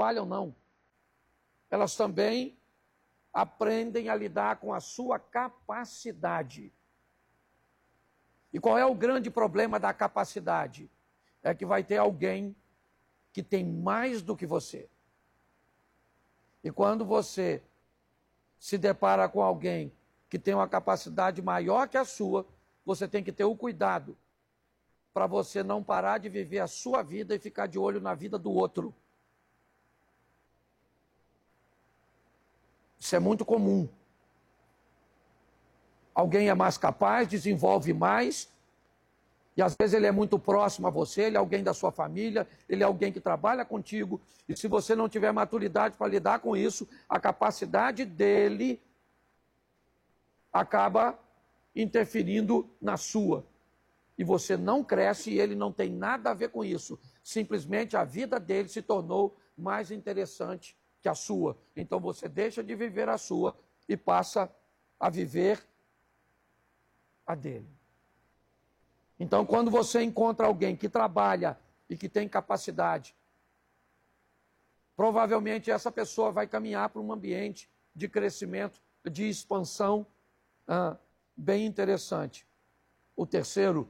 trabalham, não. Elas também aprendem a lidar com a sua capacidade. E qual é o grande problema da capacidade? É que vai ter alguém que tem mais do que você. E quando você se depara com alguém que tem uma capacidade maior que a sua, você tem que ter o cuidado para você não parar de viver a sua vida e ficar de olho na vida do outro. Isso é muito comum. Alguém é mais capaz, desenvolve mais, e às vezes ele é muito próximo a você, ele é alguém da sua família, ele é alguém que trabalha contigo, e se você não tiver maturidade para lidar com isso, a capacidade dele acaba interferindo na sua. E você não cresce e ele não tem nada a ver com isso. Simplesmente a vida dele se tornou mais interessante que a sua. Então você deixa de viver a sua e passa a viver a dele. Então, quando você encontra alguém que trabalha e que tem capacidade, provavelmente essa pessoa vai caminhar para um ambiente de crescimento, de expansão bem interessante. O terceiro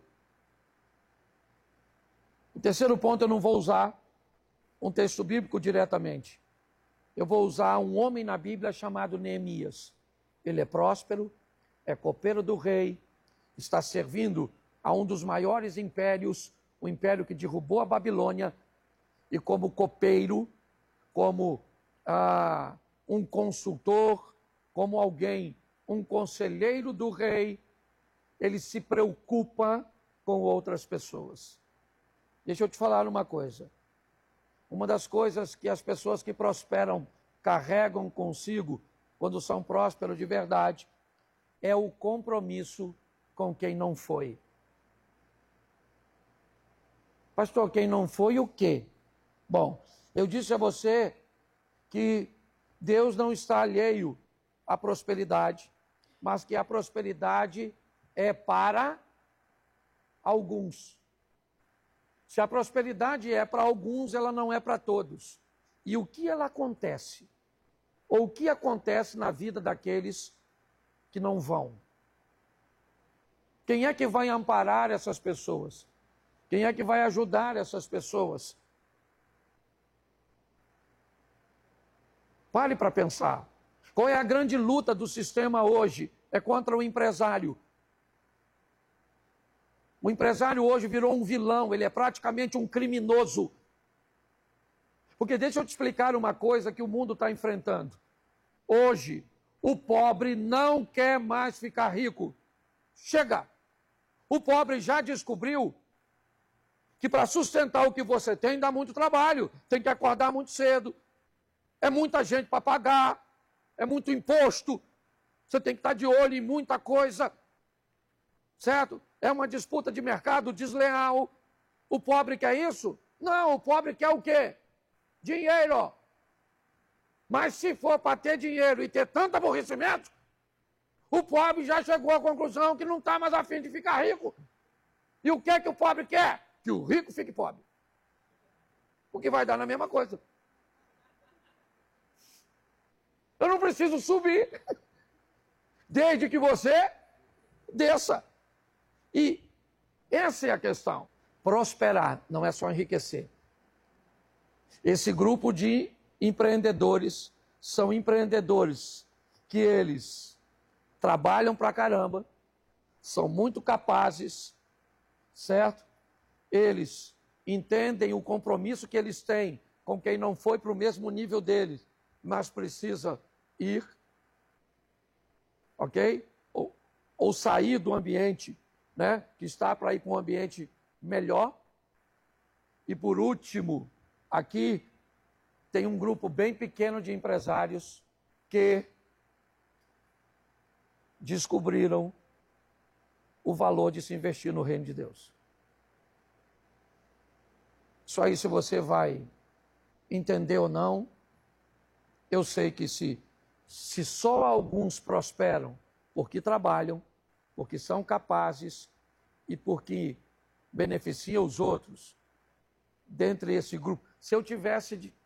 ponto, eu não vou usar um texto bíblico diretamente. Eu vou usar um homem na Bíblia chamado Neemias. Ele é próspero, é copeiro do rei, está servindo a um dos maiores impérios, o império que derrubou a Babilônia, e como copeiro, como um consultor, como alguém, um conselheiro do rei, ele se preocupa com outras pessoas. Deixa eu te falar uma coisa. Uma das coisas que as pessoas que prosperam carregam consigo, quando são prósperos de verdade, é o compromisso com quem não foi. Pastor, quem não foi o quê? Bom, eu disse a você que Deus não está alheio à prosperidade, mas que a prosperidade é para alguns. Se a prosperidade é para alguns, ela não é para todos. E o que ela acontece? Ou o que acontece na vida daqueles que não vão? Quem é que vai amparar essas pessoas? Quem é que vai ajudar essas pessoas? Pare para pensar. Qual é a grande luta do sistema hoje? É contra o empresário. O empresário hoje virou um vilão, ele é praticamente um criminoso. Porque deixa eu te explicar uma coisa que o mundo está enfrentando. Hoje, o pobre não quer mais ficar rico. Chega! O pobre já descobriu que para sustentar o que você tem dá muito trabalho. Tem que acordar muito cedo. É muita gente para pagar. É muito imposto. Você tem que estar de olho em muita coisa. Certo? É uma disputa de mercado desleal. O pobre quer isso? Não, o pobre quer o quê? Dinheiro. Mas se for para ter dinheiro e ter tanto aborrecimento, o pobre já chegou à conclusão que não está mais a fim de ficar rico. E o que é que o pobre quer? Que o rico fique pobre. O que vai dar na mesma coisa. Eu não preciso subir, desde que você desça. E essa é a questão. Prosperar não é só enriquecer. Esse grupo de empreendedores são empreendedores que eles trabalham pra caramba, são muito capazes, certo? Eles entendem o compromisso que eles têm com quem não foi para o mesmo nível deles, mas precisa ir, ok? Ou sair do ambiente, né, que está para ir para um ambiente melhor. E por último, aqui tem um grupo bem pequeno de empresários que descobriram o valor de se investir no reino de Deus. Isso aí, se você vai entender ou não, eu sei que se só alguns prosperam porque trabalham, porque são capazes e porque beneficiam os outros, dentre esse grupo, se eu tivesse